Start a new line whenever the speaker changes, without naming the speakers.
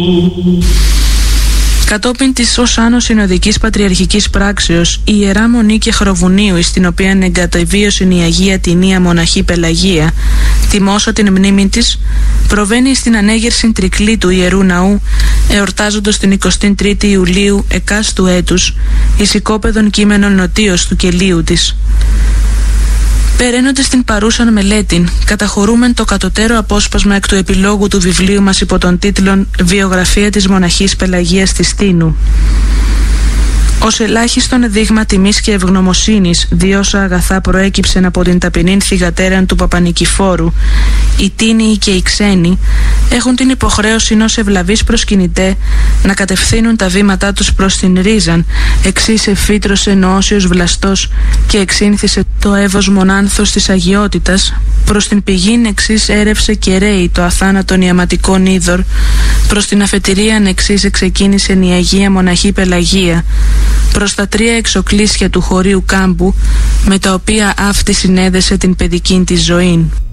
Κατόπιν της ως άνω συνοδικής πατριαρχικής πράξεως, η Ιερά Μονή και Χροβουνίου, στην οποία εγκατεβίωσε η Αγία Τινία Μοναχή Πελαγία, τιμώσω την μνήμη της, προβαίνει στην ανέγερση τρικλή του Ιερού Ναού, εορτάζοντας την 23η Ιουλίου εκάστου έτους, εις οικόπεδον κείμενον νοτίως του κελίου της. Περαίνοντας την παρούσαν μελέτην, καταχωρούμεν το κατωτέρω απόσπασμα εκ του επιλόγου του βιβλίου μας υπό τον τίτλον «Βιογραφία της Μοναχής Πελαγίας της Τίνου». Ως ελάχιστον δείγμα τιμής και ευγνωμοσύνης, διόσα αγαθά προέκυψεν από την ταπεινήν θυγατέραν του Παπανικηφόρου, οι Τίνιοι και οι ξένοι έχουν την υποχρέωση ως ευλαβείς προσκυνητέ να κατευθύνουν τα βήματά τους προς την ρίζαν, εξής εφήτρωσε νοόσιος βλαστός και εξήνθησε το εύος μονάνθος της αγιότητας, προς την πηγήν εξής έρευσε και ρέει το αθάνατον ιαματικόν είδωρ, προς την αφετηρίαν εξής εξεκίνησε η Αγία Μοναχή Πελαγία, προς τα 3 εξοκλήσια του χωρίου κάμπου, με τα οποία αυτή συνέδεσε την παιδική της ζωήν.